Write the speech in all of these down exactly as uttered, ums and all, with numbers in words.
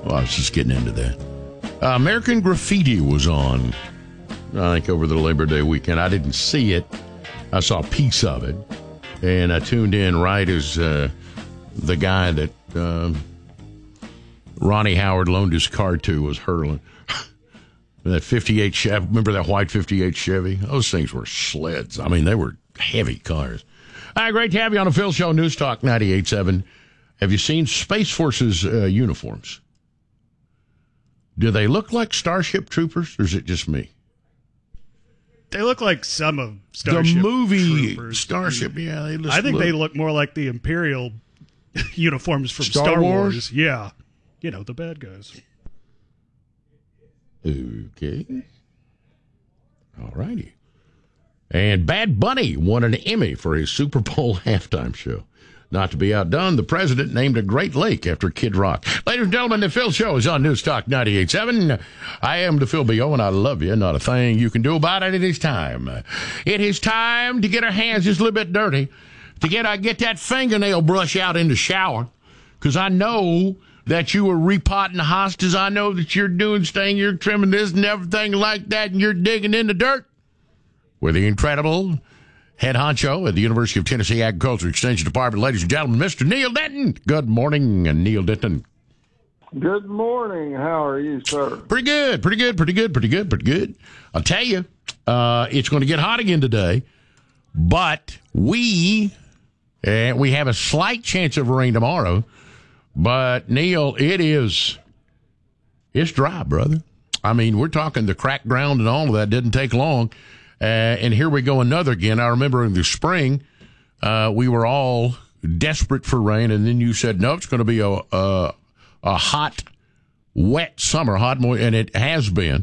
Well, I was just getting into that. Uh, American Graffiti was on, I think, over the Labor Day weekend. I didn't see it. I saw a piece of it. And I tuned in right as uh, the guy that uh, Ronnie Howard loaned his car to was hurling. That fifty-eight Chevy, remember that white fifty-eight Chevy? Those things were sleds. I mean, they were heavy cars. All right, great to have you on the Phil Show, News Talk ninety-eight point seven. Have you seen Space Force's uh, uniforms? Do they look like Starship Troopers, or is it just me? They look like some of Starship The movie Troopers. Starship, yeah. They just I think look... they look more like the Imperial uniforms from Star, Star Wars? Wars. Yeah. You know, the bad guys. Okay. All righty. And Bad Bunny won an Emmy for his Super Bowl halftime show. Not to be outdone, the president named a Great Lake after Kid Rock. Ladies and gentlemen, the Phil Show is on News Talk ninety-eight point seven. I am the Phil B O, and I love you. Not a thing you can do about it. It is time. It is time to get our hands just a little bit dirty, to get, uh, get that fingernail brush out in the shower, because I know that you are repotting hostas. I know that you're doing thing, you're trimming this and everything like that, and you're digging in the dirt with the incredible head honcho at the University of Tennessee Agriculture Extension Department, ladies and gentlemen, Mister Neil Denton. Good morning, Neil Denton. Good morning. How are you, sir? Pretty good, pretty good, pretty good, pretty good, pretty good. I'll tell you, uh, it's going to get hot again today, but we, uh, we have a slight chance of rain tomorrow. But, Neil, it is, it's dry, brother. I mean, we're talking the cracked ground and all of that didn't take long. Uh, and here we go another again. I remember in the spring, uh, we were all desperate for rain, and then you said, no, it's going to be a, a, a hot, wet summer, hot, mo- and it has been.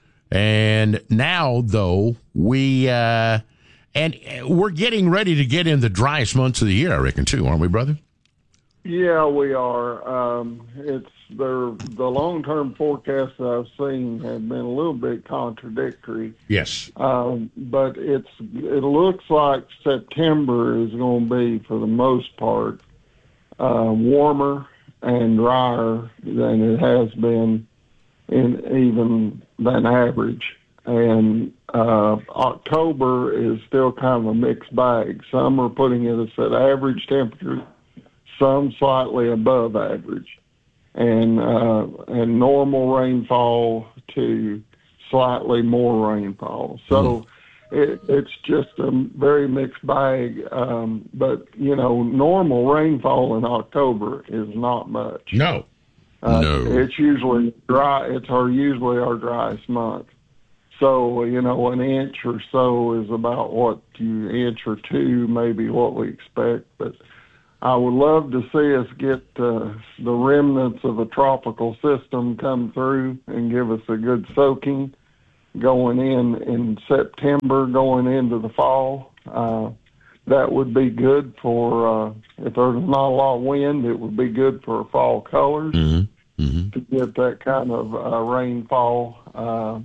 And now, though, we, uh, and we're getting ready to get in the driest months of the year, I reckon, too, aren't we, brother? Yeah, we are. Um, it's the the long term forecasts that I've seen have been a little bit contradictory. Yes. Um, but it's it looks like September is going to be, for the most part, uh, warmer and drier than it has been, in even than average. And uh, October is still kind of a mixed bag. Some are putting it as at average temperature, some slightly above average, and uh, and normal rainfall to slightly more rainfall. So mm. it, it's just a very mixed bag. Um, but, you know, normal rainfall in October is not much. No. Uh, no. It's usually dry. It's our usually our driest month. So, you know, an inch or so is about what you, inch or two, maybe what we expect. But I would love to see us get uh, the remnants of a tropical system come through and give us a good soaking going in in September, going into the fall. Uh, that would be good for, uh, if there's not a lot of wind, it would be good for fall colors mm-hmm. Mm-hmm. to get that kind of uh, rainfall. Uh,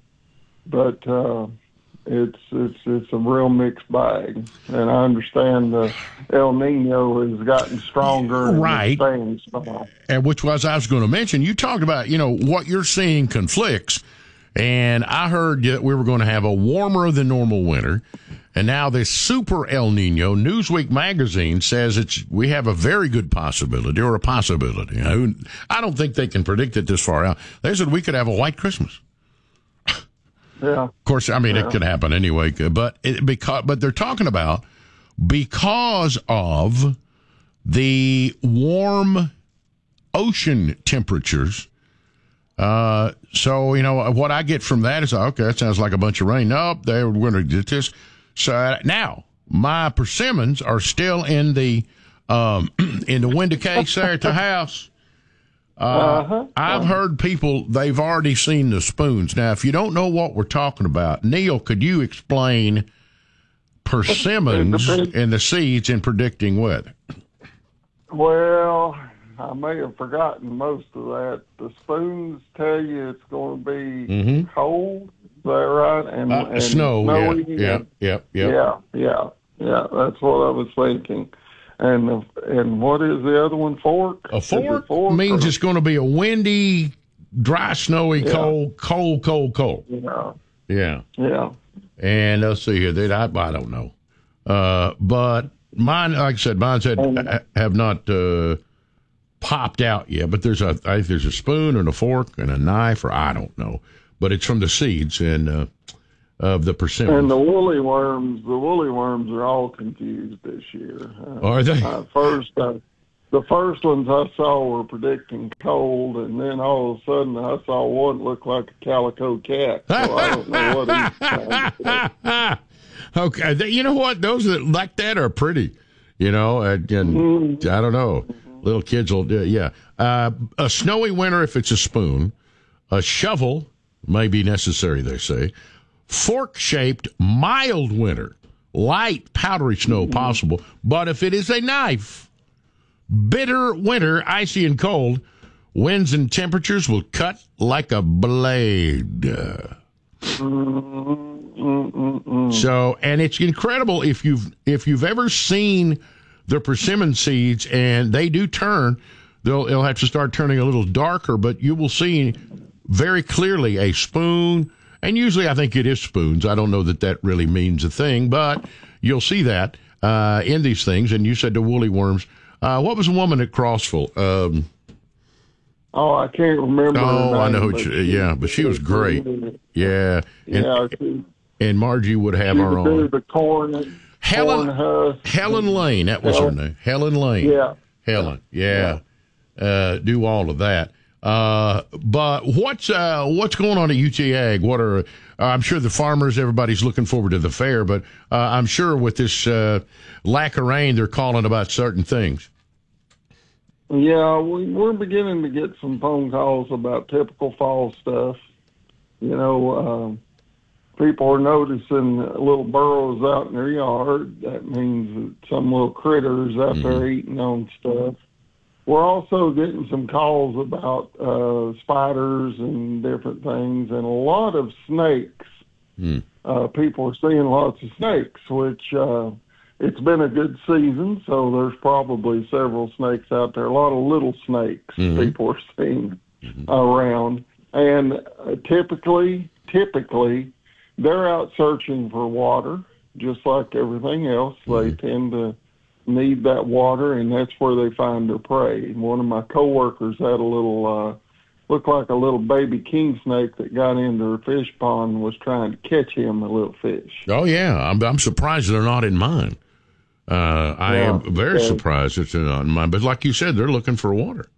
but uh, It's it's it's a real mixed bag, and I understand the El Nino has gotten stronger, and right? Staying strong. And which was I was going to mention. You talked about, you know, what you're seeing conflicts, and I heard that we were going to have a warmer than normal winter, and now this super El Nino. Newsweek magazine says it's we have a very good possibility, or a possibility. You know, I don't think they can predict it this far out. They said we could have a white Christmas. Yeah. Of course, I mean, yeah. It could happen anyway, but it, because, but they're talking about because of the warm ocean temperatures. Uh, so, you know, what I get from that is, okay, that sounds like a bunch of rain. Nope, they were going to get this. So now my persimmons are still in the, um, in the window case there at the house. Uh, uh-huh. I've heard people, they've already seen the spoons. Now, if you don't know what we're talking about, Neil, could you explain persimmons and the seeds in predicting weather? Well, I may have forgotten most of that. The spoons tell you it's going to be mm-hmm. cold. Is that right? And, uh, and snow. snowy. Yeah, yeah, yeah, yeah, yeah, yeah. That's what I was thinking. And the, and what is the other one? Fork. A fork, fork means or, it's going to be a windy, dry, snowy, yeah. cold, cold, cold, cold. Yeah. Yeah. Yeah. And let's see here. They, I, I don't know. Uh, but mine, like I said, mine said Um, have not uh, popped out yet. But there's a, I think there's a spoon and a fork and a knife, or I don't know. But it's from the seeds and uh, of the persimmons. And the woolly worms, the woolly worms are all confused this year. Uh, Are they? Uh, first, uh, the first ones I saw were predicting cold, and then all of a sudden I saw one look like a calico cat. So I don't know what he's trying to say. Okay, They- you know what? Those that like that are pretty. You know, and, and Mm-hmm. I don't know. Little kids will do. Yeah, uh, a snowy winter if it's a spoon. A shovel may be necessary. They say. Fork-shaped mild winter, light powdery snow Mm-hmm. possible. But if it is a knife, bitter winter, icy and cold, winds and temperatures will cut like a blade. Mm-mm-mm. So, and it's incredible if you've if you've ever seen the persimmon seeds, and they do turn. They'll they'll have to start turning a little darker, but you will see very clearly a spoon. And usually, I think it is spoons. I don't know that that really means a thing, but you'll see that uh, in these things. And you said the woolly worms. Uh, what was the woman at Crossville? Um, Oh, I can't remember. oh, her I name, know. Who but she, yeah, but she was great. Yeah, and, Yeah, she, and Margie would have she her would do on. the corn, Helen corn husk. Helen Lane, that was her Helen- name. Helen Lane. Yeah. Helen. Yeah. Uh, do all of that. Uh, but what's uh, what's going on at U T Ag? What are uh, I'm sure the farmers, everybody's looking forward to the fair, but uh, I'm sure with this uh, lack of rain, they're calling about certain things. Yeah, we, we're beginning to get some phone calls about typical fall stuff. You know, um, people are noticing little burrows out in their yard. That means that some little critters out there eating on stuff. We're also getting some calls about uh, spiders and different things, and a lot of snakes. Hmm. Uh, people are seeing lots of snakes, which uh, it's been a good season, so there's probably several snakes out there. A lot of little snakes Mhm. people are seeing around, and uh, typically, typically, they're out searching for water, just like everything else. They tend to need that water, and that's where they find their prey. One of my coworkers had a little, uh, looked like a little baby king snake that got into her fish pond and was trying to catch him a little fish. Oh yeah, I'm I'm surprised they're not in mine. Uh, I Yeah. am very Yeah. surprised it's not in mine. But like you said, they're looking for water.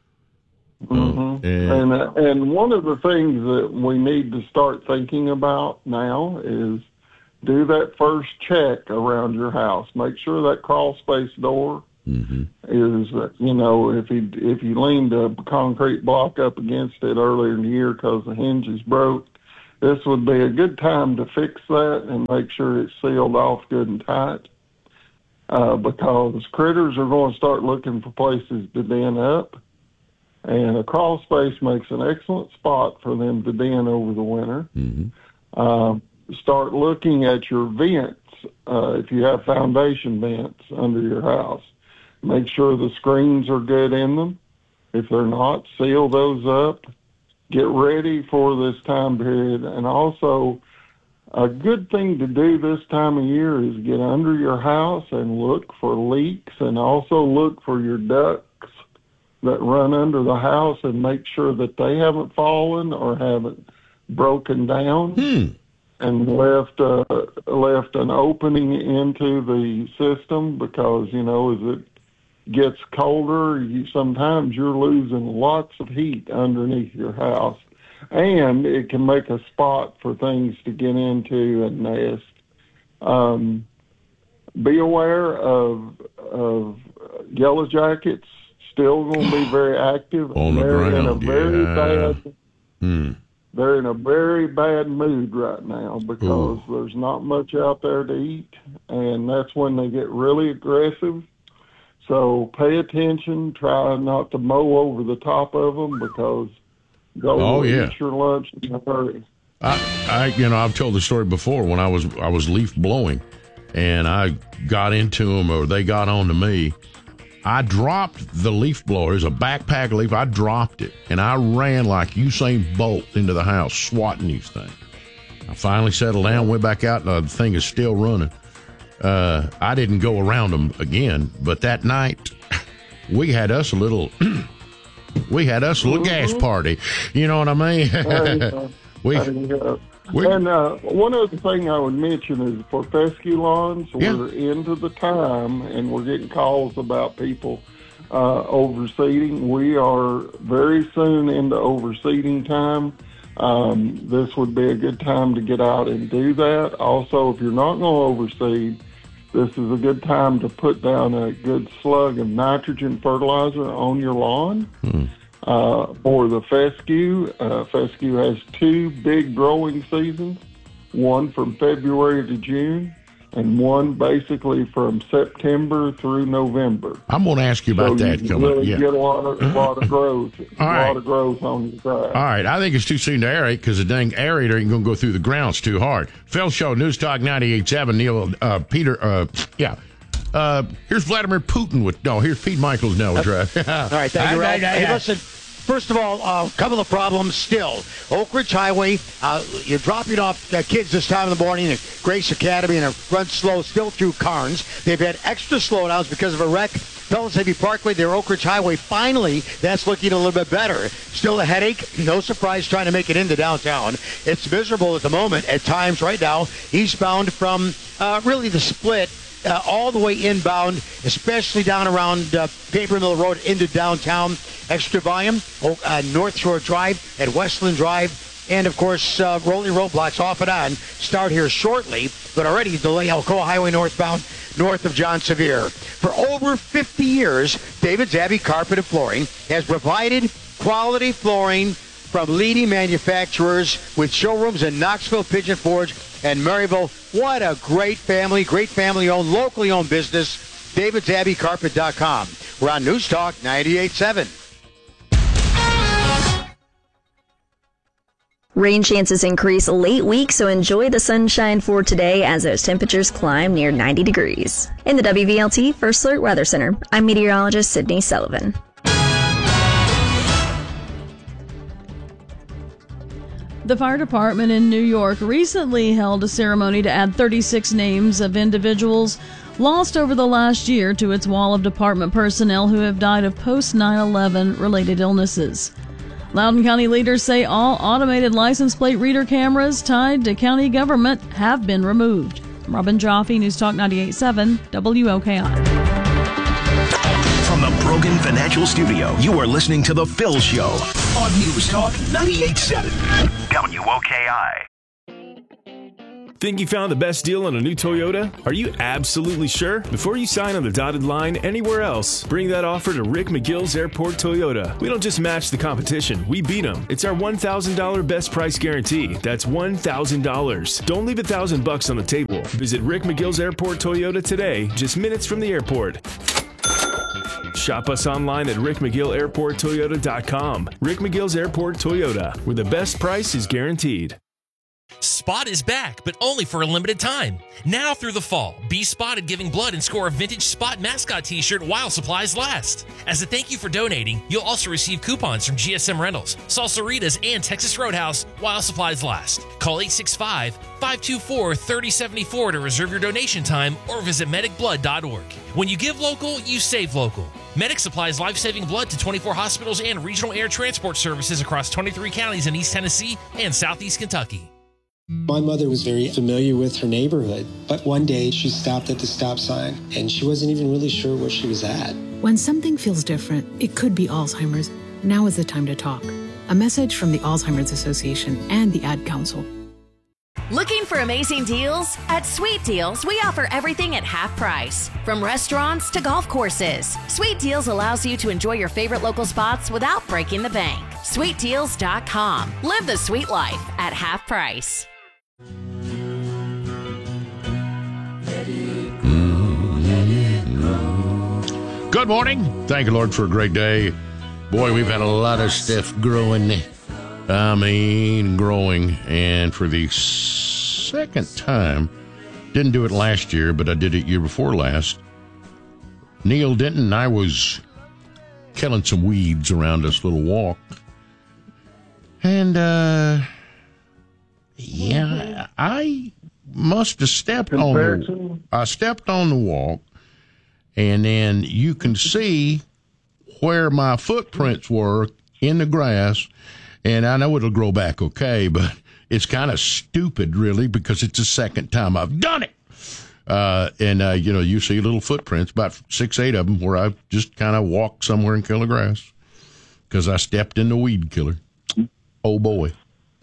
Mm-hmm. and- And uh, and one of the things that we need to start thinking about now is do that first check around your house. Make sure that crawl space door Mhm. is, uh, you know, if you if you leaned a concrete block up against it earlier in the year because the hinges broke, this would be a good time to fix that and make sure it's sealed off good and tight. Uh, because critters are going to start looking for places to den up. And a crawl space makes an excellent spot for them to den over the winter. Mm-hmm. Um, start looking at your vents, uh, if you have foundation vents under your house. Make sure the screens are good in them. If they're not, seal those up. Get ready for this time period. And also, a good thing to do this time of year is get under your house and look for leaks, and also look for your ducts that run under the house and make sure that they haven't fallen or haven't broken down Hmm. and left uh, left an opening into the system, because, you know, as it gets colder, you sometimes you're losing lots of heat underneath your house, and it can make a spot for things to get into and nest. Um, be aware of of yellow jackets. Still going to be very active. On the they're in a ground, very yeah. bad. Hmm. They're in a very bad mood right now because Ooh. there's not much out there to eat, and that's when they get really aggressive. So pay attention. Try not to mow over the top of them, because they'll Oh, yeah. eat your lunch in a hurry. I, I, you know, I've told the story before when I was I was leaf blowing, and I got into them or they got on to me. I dropped the leaf blower. It was a backpack leaf. I dropped it, and I ran like Usain Bolt into the house, swatting these things. I finally settled down, went back out, and the thing is still running. Uh, I didn't go around them again, but that night we had us a little, we had us a little gas party. You know what I mean? uh, we, uh, we, and uh, one other thing I would mention is for fescue lawns, Yeah. we're into the time, and we're getting calls about people uh, overseeding. We are very soon into overseeding time. Um, this would be a good time to get out and do that. Also, if you're not going to overseed, this is a good time to put down a good slug of nitrogen fertilizer on your lawn. Hmm. Uh, for the fescue, uh, fescue has two big growing seasons, one from February to June, and one basically from September through November. I'm going to ask you about so that you coming up. really Yeah. get a lot of, a lot of growth, a All lot right. of growth on your grass. All right, I think it's too soon to aerate because the dang aerator ain't going to go through the grounds too hard. Phil Show, News Talk ninety-eight point seven, Neil, uh, Peter, uh, yeah. Uh, here's Vladimir Putin with, no, here's Pete Michaels now. With, uh, All right, thank you, Ralph. Hey, listen, first of all, a uh, couple of problems still. Oak Ridge Highway, uh, you're dropping off uh, kids this time in the morning at Grace Academy and it runs slow still through Carnes. They've had extra slowdowns because of a wreck. Fells Heavy Parkway, their Oak Ridge Highway, finally, that's looking a little bit better. Still a headache, no surprise trying to make it into downtown. It's miserable at the moment at times right now, eastbound from uh, really the split. Uh, all the way inbound, especially down around uh, Paper Mill Road into downtown. Extra volume, oh, uh, North Shore Drive at Westland Drive, and of course, uh, rolling roadblocks off and on start here shortly, but already delay Alcoa Highway northbound, north of John Sevier. For over fifty years, David's Abbey Carpet and Flooring has provided quality flooring from leading manufacturers with showrooms in Knoxville, Pigeon Forge, and Maryville. What a great family, great family-owned, locally-owned business, davids abbey carpet dot com. We're on News Talk ninety-eight point seven. Rain chances increase late week, so enjoy the sunshine for today as those temperatures climb near ninety degrees. In the W V L T First Alert Weather Center, I'm meteorologist Sydney Sullivan. The fire department in New York recently held a ceremony to add thirty-six names of individuals lost over the last year to its wall of department personnel who have died of post nine eleven related illnesses. Loudoun County leaders say all automated license plate reader cameras tied to county government have been removed. Robin Jaffe, News Talk ninety-eight point seven, W O K I. From the Brogan Financial Studio, you are listening to The Phil Show on News Talk ninety-eight point seven, W O K I. Think you found the best deal on a new Toyota? Are you absolutely sure? Before you sign on the dotted line anywhere else, bring that offer to Rick McGill's Airport Toyota. We don't just match the competition, we beat them. It's our one thousand dollars best price guarantee. That's one thousand dollars. Don't leave a thousand bucks on the table. Visit Rick McGill's Airport Toyota today, just minutes from the airport. Shop us online at rick mcgill airport toyota dot com. Rick McGill's Airport Toyota, where the best price is guaranteed. Spot is back, but only for a limited time. Now through the fall, be spotted giving blood and score a vintage Spot mascot t-shirt while supplies last. As a thank you for donating, you'll also receive coupons from G S M Rentals, Salsaritas, and Texas Roadhouse while supplies last. Call eight six five, five two four, three oh seven four to reserve your donation time or visit medic blood dot org. When you give local, you save local. Medic supplies life-saving blood to twenty-four hospitals and regional air transport services across twenty-three counties in East Tennessee and Southeast Kentucky. My mother was very familiar with her neighborhood, but one day she stopped at the stop sign and she wasn't even really sure where she was at. When something feels different, it could be Alzheimer's. Now is the time to talk. A message from the Alzheimer's Association and the Ad Council. Looking for amazing deals? At Sweet Deals, we offer everything at half price. From restaurants to golf courses, Sweet Deals allows you to enjoy your favorite local spots without breaking the bank. sweet deals dot com. Live the sweet life at half price. Good morning. Thank you, Lord, for a great day. Boy, we've had a lot of stuff growing. I mean, growing. And for the second time Didn't do it last year, but I did it year before last. Neil Denton and I was killing some weeds around this little walk. And, uh, yeah, I must have stepped on the, I stepped on the walk, and then you can see where my footprints were in the grass, and I know it'll grow back okay, but it's kind of stupid, really, because it's the second time I've done it. Uh, and, uh, you know, you see little footprints, about six, eight of them, where I just kind of walked somewhere and killed the grass because I stepped in the weed killer. Oh, boy.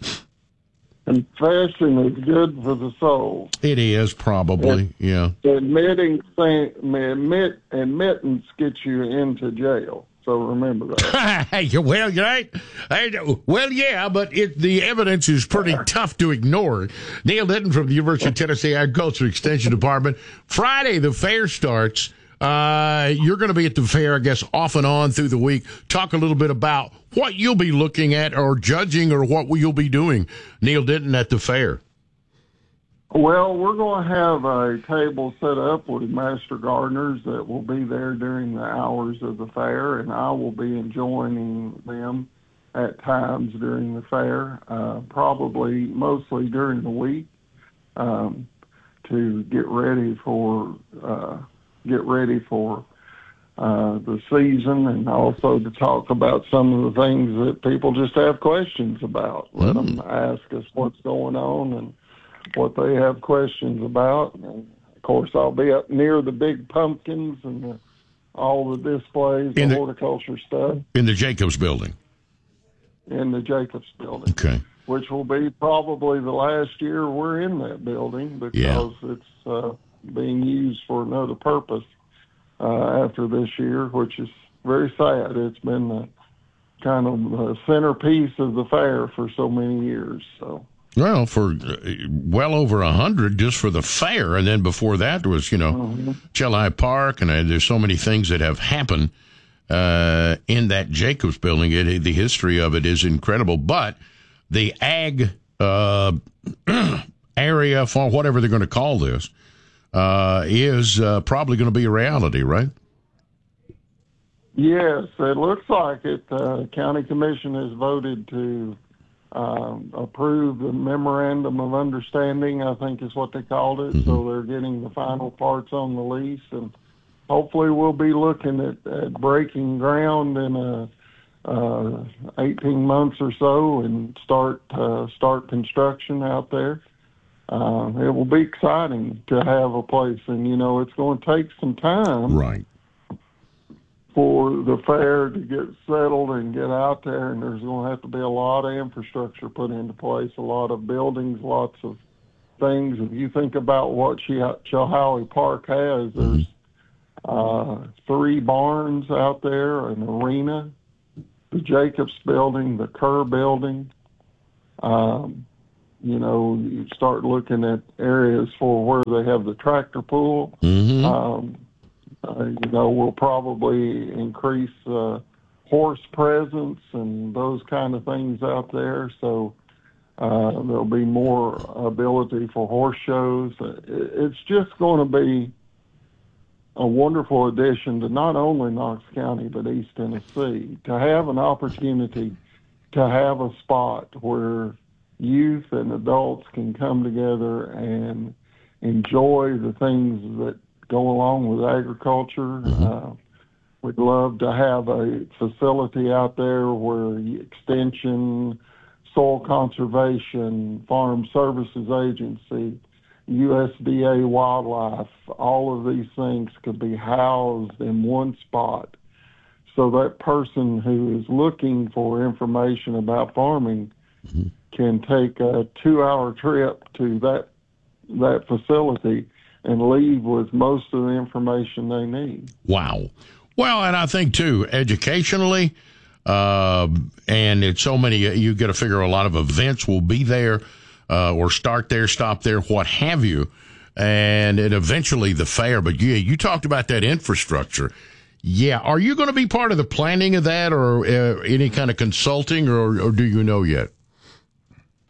Confession is good for the soul. It is, probably, and yeah. Admitting, admit, admittance gets you into jail. So remember that. well, right? Well, yeah, but it, the evidence is pretty tough to ignore. Neil Denton from the University of Tennessee Agriculture Extension Department. Friday, the fair starts. Uh, you're going to be at the fair, I guess, off and on through the week. Talk a little bit about what you'll be looking at or judging or what you'll be doing, Neil Denton, at the fair. Well, we're going to have a table set up with master gardeners that will be there during the hours of the fair, and I will be joining them at times during the fair, uh, probably mostly during the week, um, to get ready for uh, get ready for uh, the season, and also to talk about some of the things that people just have questions about. Let mm. them ask us what's going on and what they have questions about. And of course, I'll be up near the big pumpkins and the, all the displays, the, the horticulture stuff. In the Jacobs building. In the Jacobs building. Okay. Which will be probably the last year we're in that building because yeah. it's uh, being used for another purpose uh, after this year, which is very sad. It's been the kind of the centerpiece of the fair for so many years, so. Well, for uh, well over a hundred just for the fair, and then before that was, you know, mm-hmm. Chilhowee Park, and uh, there's so many things that have happened uh, in that Jacobs building. It, the history of it is incredible, but the ag uh, area, for whatever they're going to call this, uh, is uh, probably going to be a reality, right? Yes, it looks like it. Uh, County Commission has voted to Um, approve the memorandum of understanding, I think is what they called it. Mm-hmm. So they're getting the final parts on the lease, and hopefully we'll be looking at, at breaking ground in a, uh, eighteen months or so and start uh, start construction out there. Uh, it will be exciting to have a place, and you know it's going to take some time, right, for the fair to get settled and get out there, and there's going to have to be a lot of infrastructure put into place, a lot of buildings, lots of things. If you think about what Chilhowee Park has, there's uh, three barns out there, an arena, the Jacobs building, the Kerr building. Um, you know, you start looking at areas for where they have the tractor pool. Mm-hmm. Um, Uh, you know, we'll probably increase uh, horse presence and those kind of things out there. So uh, there'll be more ability for horse shows. It's just going to be a wonderful addition to not only Knox County, but East Tennessee, to have an opportunity to have a spot where youth and adults can come together and enjoy the things that go along with agriculture. Mm-hmm. Uh, we'd love to have a facility out there where extension, soil conservation, farm services agency, U S D A wildlife, all of these things could be housed in one spot. So that person who is looking for information about farming mm-hmm. can take a two-hour trip to that that facility and leave with most of the information they need. Wow. Well, and I think, too, educationally, uh, and it's so many, you got to figure a lot of events will be there uh, or start there, stop there, what have you, and, and eventually the fair. But, yeah, you talked about that infrastructure. Yeah. Are you going to be part of the planning of that or uh, any kind of consulting, or, or do you know yet?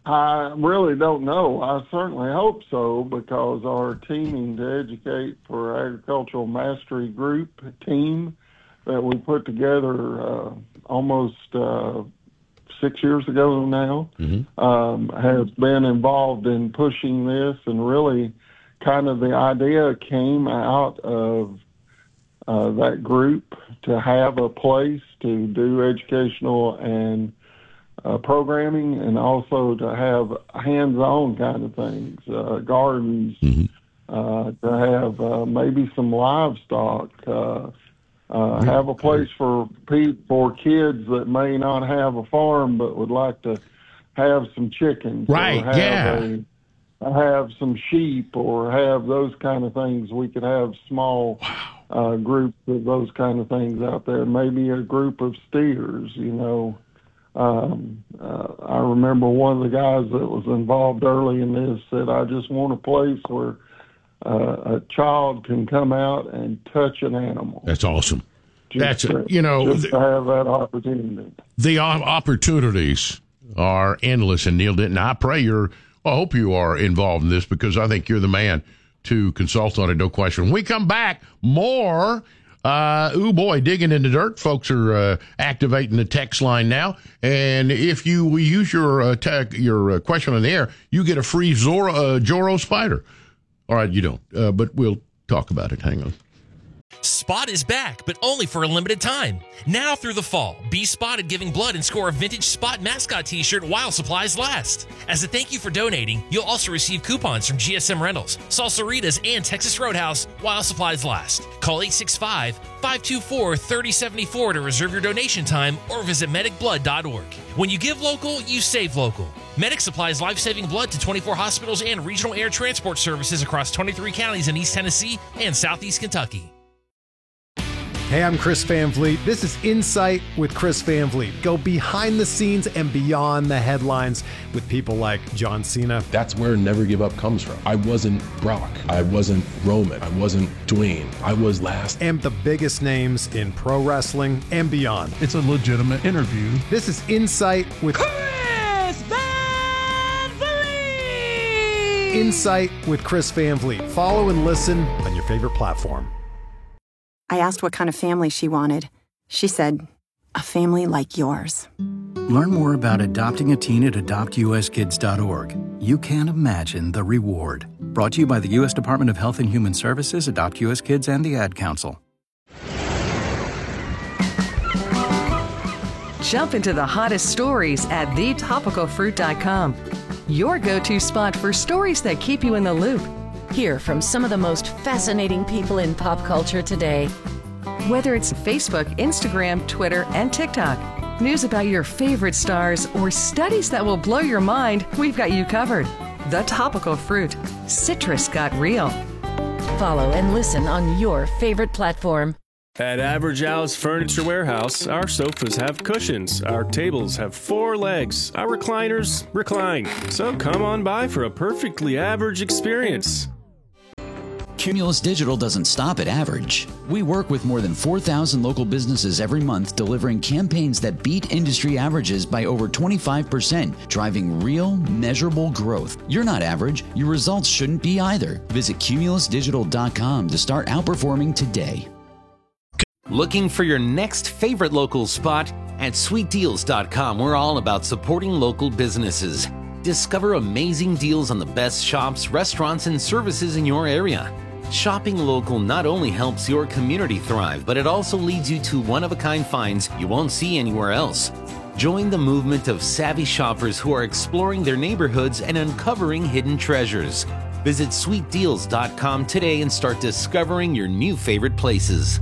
I really don't know. I certainly hope so, because our teaming to educate for agricultural mastery group team that we put together uh, almost uh, six years ago now mm-hmm. um, has been involved in pushing this, and really kind of the idea came out of uh, that group to have a place to do educational and Uh, programming, and also to have hands-on kind of things, uh, gardens, mm-hmm. uh, to have uh, maybe some livestock, uh, uh, have a place for pe- for kids that may not have a farm but would like to have some chickens, right? Or have yeah, a, have some sheep, or have those kind of things. We could have small uh, groups of those kind of things out there. Maybe a group of steers, you know. Um, uh, I remember one of the guys that was involved early in this said, I just want a place where uh, a child can come out and touch an animal. That's awesome. Just That's, to, you know, just to have that opportunity. The opportunities are endless. And Neil Denton, I pray you're, well, I hope you are involved in this, because I think you're the man to consult on it, no question. When we come back, more Uh, ooh, boy, digging in the dirt. Folks are uh, activating the text line now. And if you use your uh, tech, your uh, question on the air, you get a free Zoro, uh, Joro Spider. All right, you don't, uh, but we'll talk about it. Hang on. Spot is back, but only for a limited time. Now through the fall, be spotted giving blood and score a vintage Spot mascot t-shirt while supplies last. As a thank you for donating, you'll also receive coupons from G S M Rentals, Salsaritas, and Texas Roadhouse while supplies last. Call eight six five, five two four, three oh seven four to reserve your donation time, or visit medic blood dot org. When you give local, you save local. Medic supplies life-saving blood to twenty-four hospitals and regional air transport services across twenty-three counties in East Tennessee and Southeast Kentucky. Hey, I'm Chris Van Vliet. This is Insight with Chris Van Vliet. Go behind the scenes and beyond the headlines with people like John Cena. That's where Never Give Up comes from. I wasn't Brock. I wasn't Roman. I wasn't Dwayne. I was last. And the biggest names in pro wrestling and beyond. It's a legitimate interview. This is Insight with Chris Van Vliet. Insight with Chris Van Vliet. Follow and listen on your favorite platform. I asked what kind of family she wanted. She said, a family like yours. Learn more about adopting a teen at adopt u s kids dot org. You can't imagine the reward. Brought to you by the U S Department of Health and Human Services, Adopt U S Kids, and the Ad Council. Jump into the hottest stories at the topical fruit dot com. Your go-to spot for stories that keep you in the loop. Hear from some of the most fascinating people in pop culture today. Whether it's Facebook, Instagram, Twitter, and TikTok, news about your favorite stars, or studies that will blow your mind, we've got you covered. The Topical Fruit. Citrus got real. Follow and listen on your favorite platform. At Average Alice Furniture Warehouse, our sofas have cushions, our tables have four legs, our recliners recline. So come on by for a perfectly average experience. Cumulus Digital doesn't stop at average. We work with more than four thousand local businesses every month, delivering campaigns that beat industry averages by over twenty-five percent, driving real, measurable growth. You're not average. Your results shouldn't be either. Visit cumulus digital dot com to start outperforming today. Looking for your next favorite local spot? At sweet deals dot com, we're all about supporting local businesses. Discover amazing deals on the best shops, restaurants, and services in your area. Shopping local not only helps your community thrive, but it also leads you to one-of-a-kind finds you won't see anywhere else. Join the movement of savvy shoppers who are exploring their neighborhoods and uncovering hidden treasures. Visit sweet deals dot com today and start discovering your new favorite places.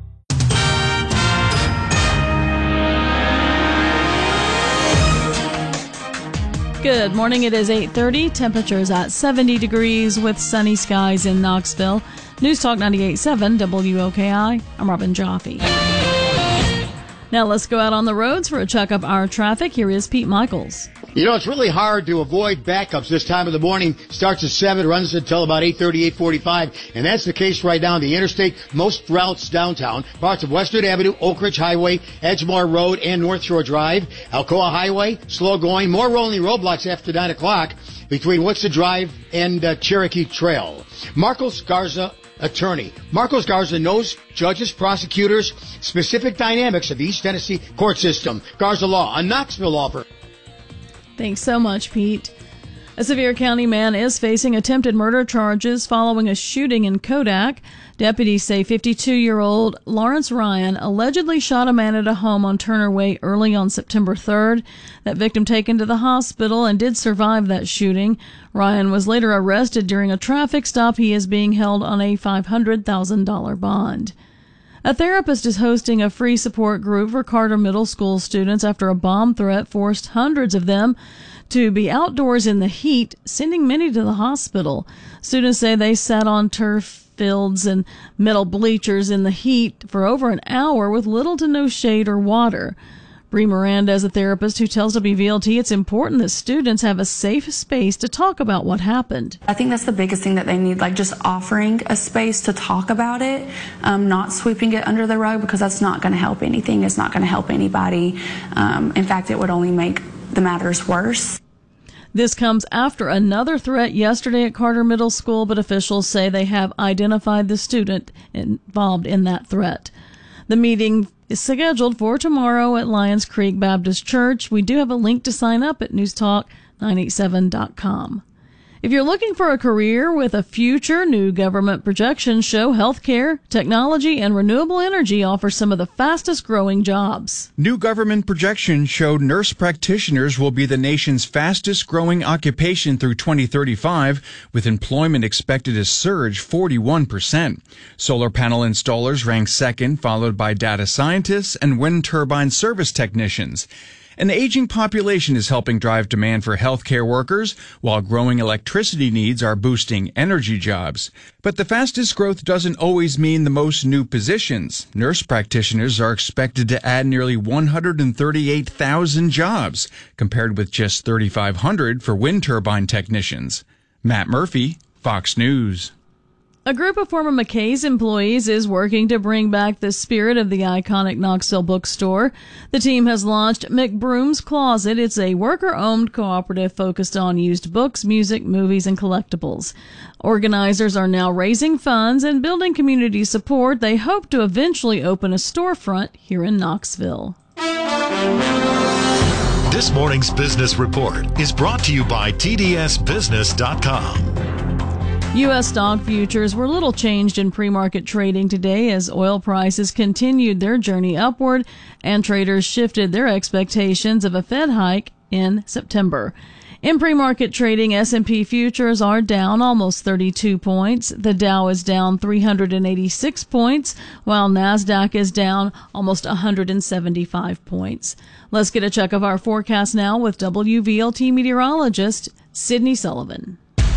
Good morning. It is eight thirty. Temperatures at seventy degrees with sunny skies in Knoxville. News Talk ninety-eight point seven W O K I. I'm Robin Jaffe. Now let's go out on the roads for a check of our traffic. Here is Pete Michaels. You know, it's really hard to avoid backups this time of the morning. Starts at seven, runs until about eight thirty, eight forty-five. And that's the case right now on the interstate. Most routes downtown. Parts of Western Avenue, Oak Ridge Highway, Edgemore Road, and North Shore Drive. Alcoa Highway, slow going. More rolling roadblocks after nine o'clock between Woodson Drive and uh, Cherokee Trail. Marcos Garza, attorney. Marcos Garza knows judges, prosecutors, specific dynamics of the East Tennessee court system. Garza Law, a Knoxville law firm. Thanks so much, Pete. A Sevier County man is facing attempted murder charges following a shooting in Kodak. Deputies say fifty-two-year-old Lawrence Ryan allegedly shot a man at a home on Turner Way early on September third. That victim taken to the hospital and did survive that shooting. Ryan was later arrested during a traffic stop. He is being held on a five hundred thousand dollars bond. A therapist is hosting a free support group for Carter Middle School students after a bomb threat forced hundreds of them to be outdoors in the heat, sending many to the hospital. Students say they sat on turf fields and metal bleachers in the heat for over an hour with little to no shade or water. Bree Miranda is a therapist who tells W V L T it's important that students have a safe space to talk about what happened. I think that's the biggest thing that they need, like just offering a space to talk about it, um, not sweeping it under the rug, because that's not going to help anything. It's not going to help anybody. Um, in fact, it would only make the matters worse. This comes after another threat yesterday at Carter Middle School, but officials say they have identified the student involved in that threat. The meeting is scheduled for tomorrow at Lions Creek Baptist Church. We do have a link to sign up at news talk nine eighty-seven dot com. If you're looking for a career with a future, new government projections show healthcare, technology, and renewable energy offer some of the fastest growing jobs. New government projections showed nurse practitioners will be the nation's fastest growing occupation through twenty thirty-five, with employment expected to surge forty-one percent. Solar panel installers rank second, followed by data scientists and wind turbine service technicians. An aging population is helping drive demand for healthcare workers, while growing electricity needs are boosting energy jobs. But the fastest growth doesn't always mean the most new positions. Nurse practitioners are expected to add nearly one hundred thirty-eight thousand jobs, compared with just thirty-five hundred for wind turbine technicians. Matt Murphy, Fox News. A group of former McKay's employees is working to bring back the spirit of the iconic Knoxville bookstore. The team has launched McBroom's Closet. It's a worker-owned cooperative focused on used books, music, movies, and collectibles. Organizers are now raising funds and building community support. They hope to eventually open a storefront here in Knoxville. This morning's business report is brought to you by T D S business dot com. U S stock futures were little changed in pre-market trading today as oil prices continued their journey upward and traders shifted their expectations of a Fed hike in September. In pre-market trading, S and P futures are down almost thirty-two points. The Dow is down three hundred eighty-six points, while NASDAQ is down almost one hundred seventy-five points. Let's get a check of our forecast now with W V L T meteorologist Sydney Sullivan.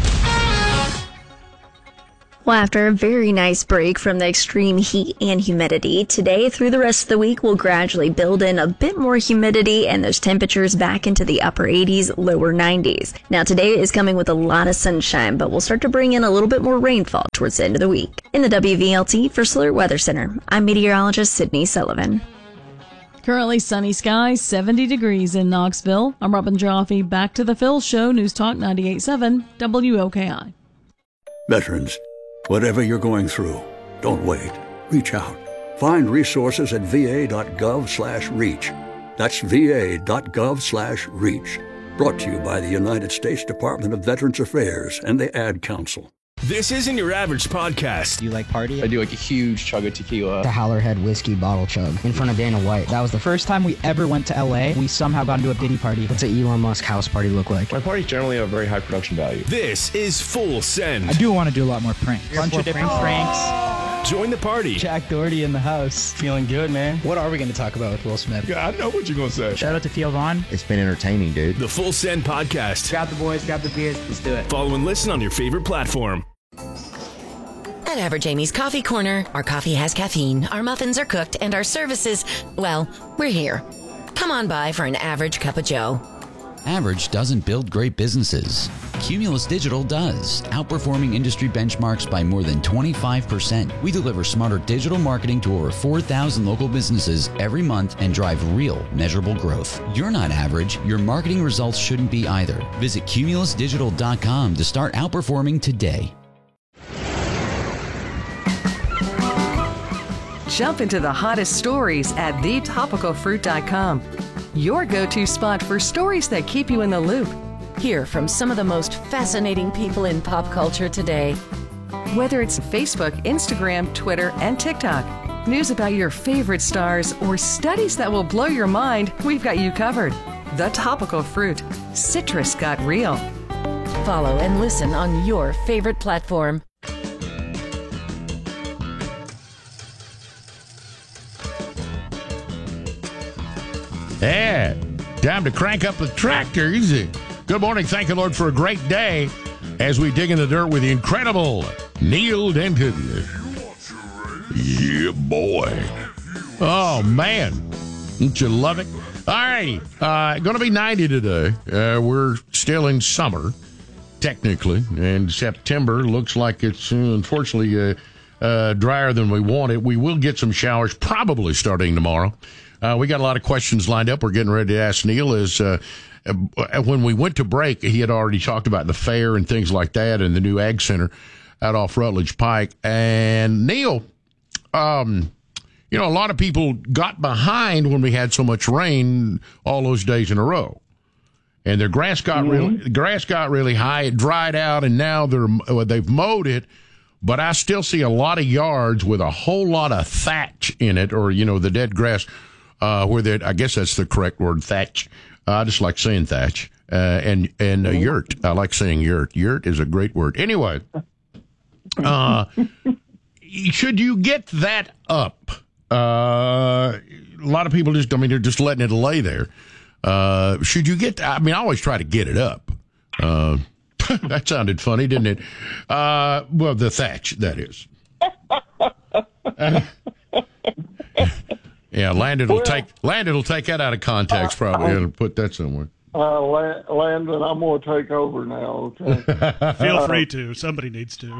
Well, after a very nice break from the extreme heat and humidity, today through the rest of the week we'll gradually build in a bit more humidity and those temperatures back into the upper eighties, lower nineties. Now today is coming with a lot of sunshine, but we'll start to bring in a little bit more rainfall towards the end of the week. In the W V L T First Alert Weather Center, I'm meteorologist Sydney Sullivan. Currently sunny skies, seventy degrees in Knoxville. I'm Robin Jaffe. Back to the Phil Show, News Talk ninety-eight point seven W O K I. Veterans, whatever you're going through, don't wait. Reach out. Find resources at va.gov slash reach. That's va.gov slash reach. Brought to you by the United States Department of Veterans Affairs and the Ad Council. This isn't your average podcast. Do you like party? I do like a huge chug of tequila. The Howlerhead whiskey bottle chug in front of Dana White. That was the first time we ever went to L A. We somehow got into a Diddy party. What's an Elon Musk house party look like? My parties generally have a very high production value. This is Full Send. I do want to do a lot more pranks. A bunch of different pranks. pranks. Join the party. Jack Doherty in the house. Feeling good, man. What are we going to talk about with Will Smith? Yeah, I know what you're going to say. Shout out to Theo Vaughn. It's been entertaining, dude. The Full Send Podcast. Grab the boys, grab the beers. Let's do it. Follow and listen on your favorite platform. At Average Amy's Coffee Corner, our coffee has caffeine, our muffins are cooked, and our services, well, we're here. Come on by for an average cup of joe. Average doesn't build great businesses. Cumulus Digital does, outperforming industry benchmarks by more than twenty-five percent. We deliver smarter digital marketing to over four thousand local businesses every month and drive real, measurable growth. You're not average. Your marketing results shouldn't be either. Visit cumulus digital dot com to start outperforming today. Jump into the hottest stories at the topical fruit dot com. Your go-to spot for stories that keep you in the loop. Hear from some of the most fascinating people in pop culture today. Whether it's Facebook, Instagram, Twitter, and TikTok, news about your favorite stars, or studies that will blow your mind, we've got you covered. The Topical Fruit. Citrus got real. Follow and listen on your favorite platform. Yeah, time to crank up the tractors. Good morning. Thank the Lord for a great day as we dig in the dirt with the incredible Neil Denton. Yeah, boy. Oh, man. Don't you love it? All right. Uh, going to be ninety today. Uh, we're still in summer, technically, and September looks like it's, uh, unfortunately, uh, uh, drier than we want it. We will get some showers probably starting tomorrow. Uh, we got a lot of questions lined up. We're getting ready to ask Neil. Is uh, when we went to break, he had already talked about the fair and things like that and the new Ag Center out off Rutledge Pike. And Neil, um, you know, a lot of people got behind when we had so much rain all those days in a row. And their grass got mm-hmm. really, grass got really high. It dried out, and now they're they've mowed it. But I still see a lot of yards with a whole lot of thatch in it, or you know, the dead grass. Uh, where that, I guess that's the correct word, thatch. Uh, I just like saying thatch. Uh, and and uh, yurt. I like saying yurt. Yurt is a great word. Anyway, uh, should you get that up? Uh, a lot of people just, I mean, they're just letting it lay there. Uh, should you get, I mean, I always try to get it up. Uh, that sounded funny, didn't it? Uh, well, the thatch, that is. Uh, Yeah, Landon will well, take Landon will take that out of context probably uh, and put that somewhere. Uh, Landon, I'm going to take over now. Okay. Feel free to. Somebody needs to.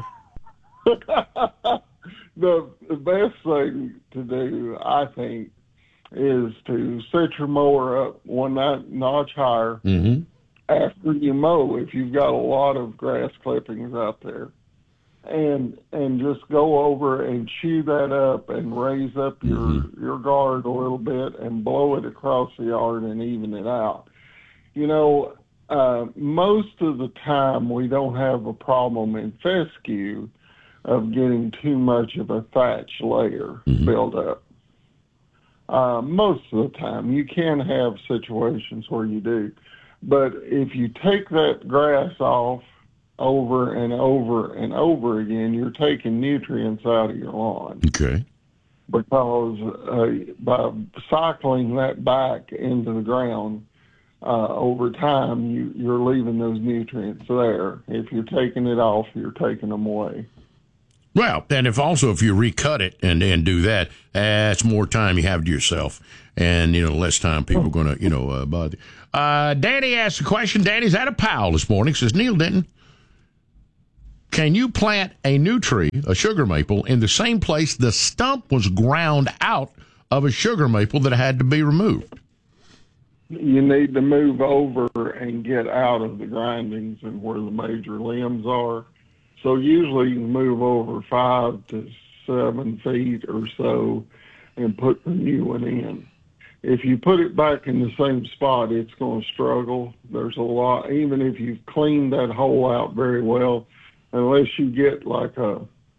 the, the best thing to do, I think, is to set your mower up one notch higher mm-hmm. after you mow. If you've got a lot of grass clippings out there. And and just go over and chew that up and raise up your, mm-hmm. your guard a little bit and blow it across the yard and even it out. You know, uh, most of the time we don't have a problem in fescue of getting too much of a thatch layer mm-hmm. built up. Uh, most of the time. You can have situations where you do. But if you take that grass off, over and over and over again, you're taking nutrients out of your lawn. Okay. Because uh, by cycling that back into the ground, uh, over time, you, you're leaving those nutrients there. If you're taking it off, you're taking them away. Well, and if also if you recut it and, and do that, that's more time you have to yourself. And, you know, less time people are going to, you know, uh, bother. Uh, Danny asked a question. Danny's at a Powell this morning. Says, Neil Denton, can you plant a new tree, a sugar maple, in the same place the stump was ground out of a sugar maple that had to be removed? You need to move over and get out of the grindings and where the major limbs are. So usually you can move over five to seven feet or so and put the new one in. If you put it back in the same spot, it's going to struggle. There's a lot, even if you've cleaned that hole out very well, unless you get like a,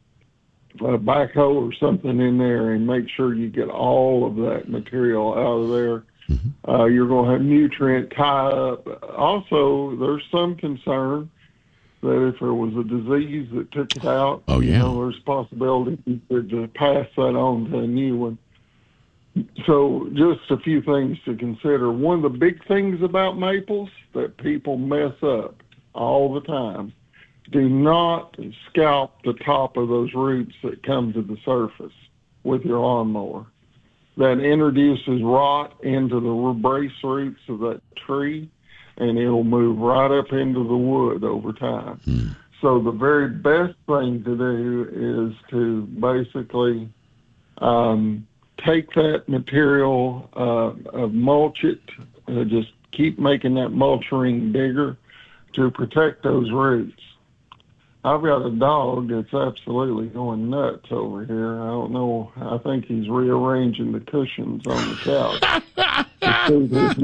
a backhoe or something in there and make sure you get all of that material out of there, mm-hmm. uh, you're going to have nutrient tie up. Also, there's some concern that if there was a disease that took it out, oh, yeah. you know, there's a possibility you could pass that on to a new one. So just a few things to consider. One of the big things about maples that people mess up all the time do not scalp the top of those roots that come to the surface with your lawnmower. That introduces rot into the brace roots of that tree, and it'll move right up into the wood over time. Hmm. So the very best thing to do is to basically um, take that material, uh, uh, mulch it, uh, just keep making that mulch ring bigger to protect those roots. I've got a dog that's absolutely going nuts over here. I don't know. I think he's rearranging the cushions on the couch to suit his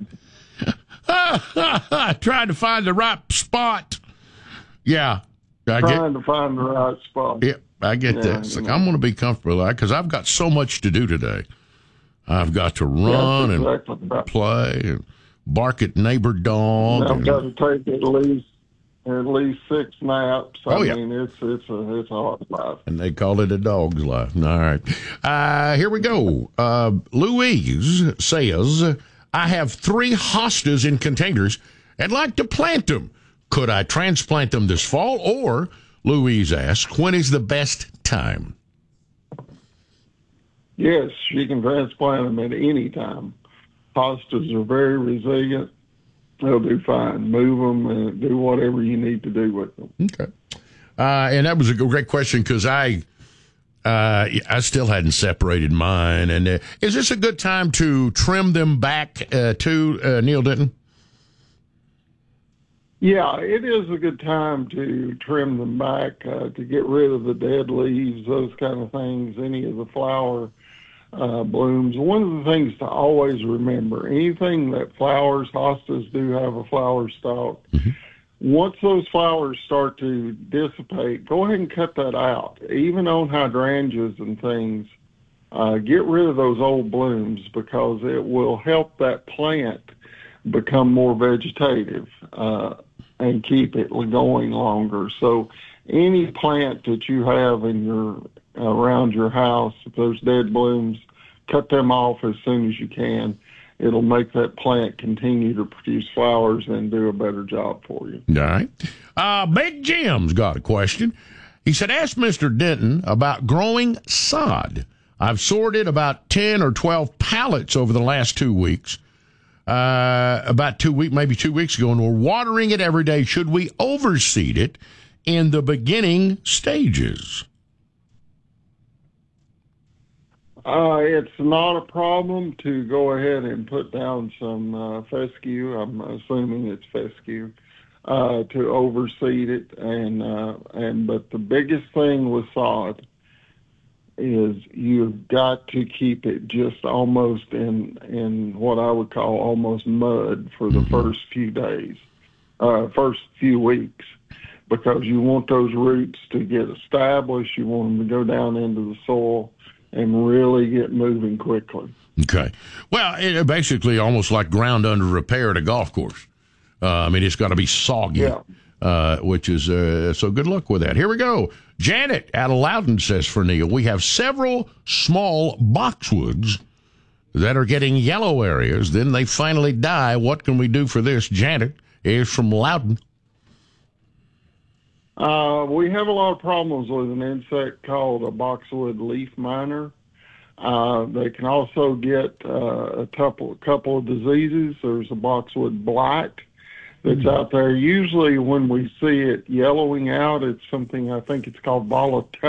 needs. Trying to find the right spot. Yeah. I Trying get, to find the right spot. Yeah, I get yeah, that. It's like, I'm going to be comfortable because I've got so much to do today. I've got to run yeah, exactly and right. play and bark at neighbor dog. I've and, got to take at least at least six naps. I oh, yeah. mean, it's it's a it's a hard life. And they call it a dog's life. All right. Uh, here we go. Uh, Louise says, I have three hostas in containers and like to plant them. Could I transplant them this fall? Or, Louise asks, when is the best time? Yes, you can transplant them at any time. Hostas are very resilient. They'll do fine. Move them and do whatever you need to do with them. Okay. Uh, and that was a great question because I uh, I still hadn't separated mine. And uh, is this a good time to trim them back uh, to uh, Neil Denton? Yeah, it is a good time to trim them back, uh, to get rid of the dead leaves, those kind of things, any of the flower uh, blooms. One of the things to always remember, anything that flowers, hostas do have a flower stalk. Mm-hmm. Once those flowers start to dissipate, go ahead and cut that out. Even on hydrangeas and things, uh, get rid of those old blooms because it will help that plant become more vegetative uh, and keep it going longer. So any plant that you have in your around your house, if there's dead blooms, cut them off as soon as you can. It'll make that plant continue to produce flowers and do a better job for you. All right. Uh, Big Jim's got a question. He said, ask Mister Denton about growing sod. I've sorted about ten or twelve pallets over the last two weeks. Uh, about two weeks, maybe two weeks ago, and we're watering it every day. Should we overseed it in the beginning stages? Uh, it's not a problem to go ahead and put down some uh, fescue. I'm assuming it's fescue uh, to overseed it, and uh, and but the biggest thing with sod is you've got to keep it just almost in in what I would call almost mud for the first few days, uh, first few weeks, because you want those roots to get established. You want them to go down into the soil and really get moving quickly. Okay. Well, it basically almost like ground under repair at a golf course. Uh, I mean, it's got to be soggy. Yeah. Uh, which is, uh, so good luck with that. Here we go. Janet out of Loudon says for Neil, we have several small boxwoods that are getting yellow areas. Then they finally die. What can we do for this? Janet is from Loudon. Uh, we have a lot of problems with an insect called a boxwood leaf miner. Uh, they can also get uh, a couple, a couple of diseases. There's a boxwood blight that's out there. Usually when we see it yellowing out, it's something, I think it's called volatility.